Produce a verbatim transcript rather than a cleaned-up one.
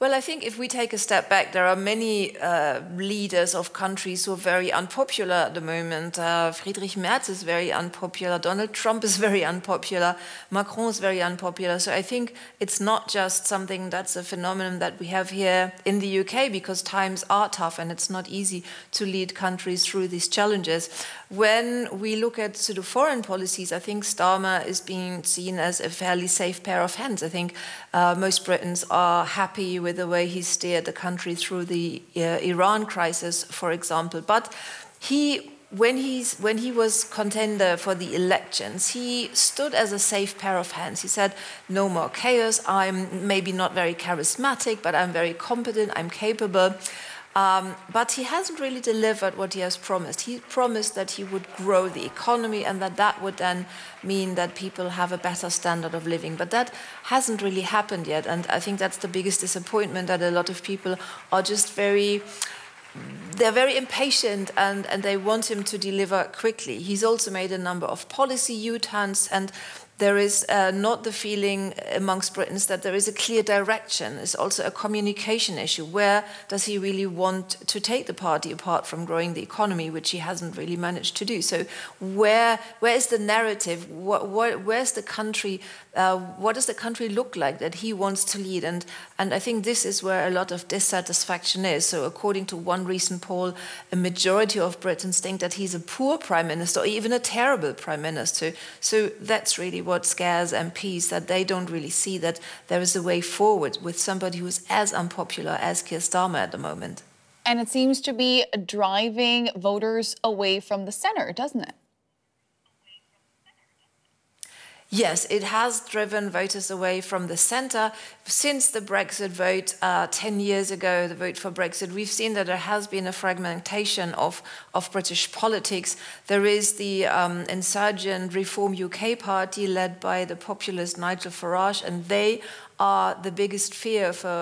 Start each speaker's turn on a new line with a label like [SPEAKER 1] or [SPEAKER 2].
[SPEAKER 1] Well, I think if we take a step back, there are many uh, leaders of countries who are very unpopular at the moment. Uh, Friedrich Merz is very unpopular. Donald Trump is very unpopular. Macron is very unpopular. So I think it's not just something that's a phenomenon that we have here in the U K, because times are tough and it's not easy to lead countries through these challenges. When we look at sort of foreign policies, I think Starmer is being seen as a fairly safe pair of hands. I think uh, most Britons are happy with the way he steered the country through the uh, Iran crisis, for example. But he, when, he's, when he was contender for the elections, he stood as a safe pair of hands. He said, no more chaos, I'm maybe not very charismatic, but I'm very competent, I'm capable. Um, but he hasn't really delivered what he has promised. He promised that he would grow the economy and that that would then mean that people have a better standard of living. But that hasn't really happened yet. And I think that's the biggest disappointment, that a lot of people are just very, they're very impatient and, and they want him to deliver quickly. He's also made a number of policy U-turns, and there is uh, not the feeling amongst Britons that there is a clear direction. It's also a communication issue. Where does he really want to take the party apart from growing the economy, which he hasn't really managed to do? So where, where is the narrative? What, what, where's the country? Uh, what does the country look like that he wants to lead? And, and I think this is where a lot of dissatisfaction is. So according to one recent poll, a majority of Britons think that he's a poor prime minister or even a terrible prime minister. So that's really what scares M Ps, that they don't really see that there is a way forward with somebody who is as unpopular as Keir Starmer at the moment.
[SPEAKER 2] And it seems to be driving voters away from the centre, doesn't it?
[SPEAKER 1] Yes, it has driven voters away from the centre. Since the Brexit vote uh, ten years ago, the vote for Brexit, we've seen that there has been a fragmentation of, of British politics. There is the um, insurgent Reform U K party led by the populist Nigel Farage, and they are the biggest fear for